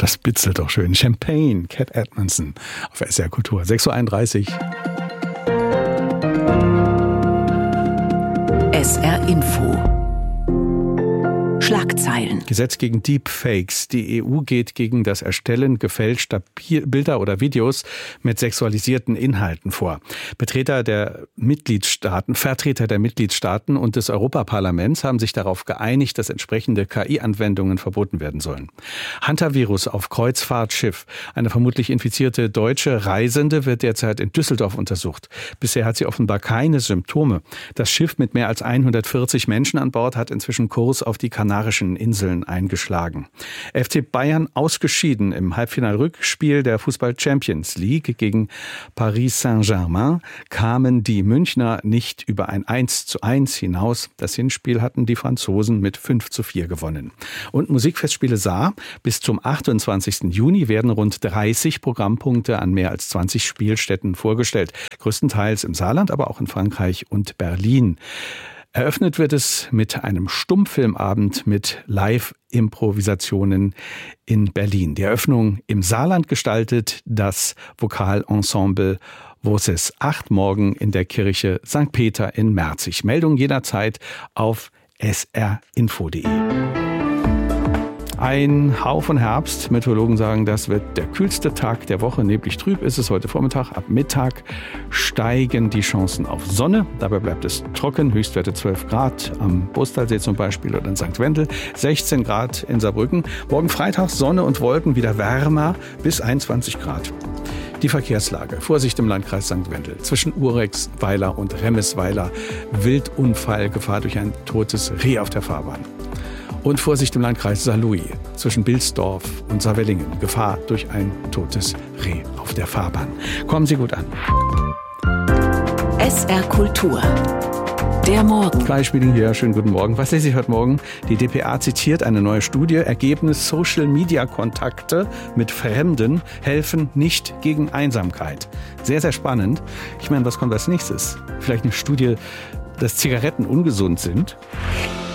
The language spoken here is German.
das bitzelt doch schön. Champagne, Cat Edmondson auf SR Kultur. 6.31 Uhr. SR Info. Schlagzeilen. Gesetz gegen Deepfakes. Die EU geht gegen das Erstellen gefälschter Bilder oder Videos mit sexualisierten Inhalten vor. Vertreter der Mitgliedstaaten und des Europaparlaments haben sich darauf geeinigt, dass entsprechende KI-Anwendungen verboten werden sollen. Hantavirus auf Kreuzfahrtschiff. Eine vermutlich infizierte deutsche Reisende wird derzeit in Düsseldorf untersucht. Bisher hat sie offenbar keine Symptome. Das Schiff mit mehr als 140 Menschen an Bord hat inzwischen Kurs auf die Kanarischen Inseln eingeschlagen. FC Bayern ausgeschieden im Halbfinal-Rückspiel der Fußball-Champions League gegen Paris Saint-Germain kamen die Münchner nicht über ein 1:1 hinaus. Das Hinspiel hatten die Franzosen mit 5:4 gewonnen. Und Musikfestspiele Saar. Bis zum 28. Juni werden rund 30 Programmpunkte an mehr als 20 Spielstätten vorgestellt. Größtenteils im Saarland, aber auch in Frankreich und Berlin. Eröffnet wird es mit einem Stummfilmabend mit Live-Improvisationen in Berlin. Die Eröffnung im Saarland gestaltet das Vokalensemble Voces 8 morgen in der Kirche St. Peter in Merzig. Meldung jederzeit auf srinfo.de. Ein Hauch von Herbst. Meteorologen sagen, das wird der kühlste Tag der Woche. Neblig trüb ist es heute Vormittag. Ab Mittag steigen die Chancen auf Sonne. Dabei bleibt es trocken. Höchstwerte 12 Grad am Bostalsee zum Beispiel oder in St. Wendel. 16 Grad in Saarbrücken. Morgen Freitag Sonne und Wolken wieder wärmer bis 21 Grad. Die Verkehrslage. Vorsicht im Landkreis St. Wendel. Zwischen Urexweiler und Remmesweiler. Wildunfall, Gefahr durch ein totes Reh auf der Fahrbahn. Und Vorsicht im Landkreis Saarlouis zwischen Bilsdorf und Saarwellingen. Gefahr durch ein totes Reh auf der Fahrbahn. Kommen Sie gut an. SR Kultur. Der Morgen. Fleischmeeting hier, schönen guten Morgen. Was lese ich heute Morgen? Die dpa zitiert eine neue Studie. Ergebnis: Social-Media-Kontakte mit Fremden helfen nicht gegen Einsamkeit. Sehr, sehr spannend. Ich meine, was kommt als nächstes? Vielleicht eine Studie, dass Zigaretten ungesund sind?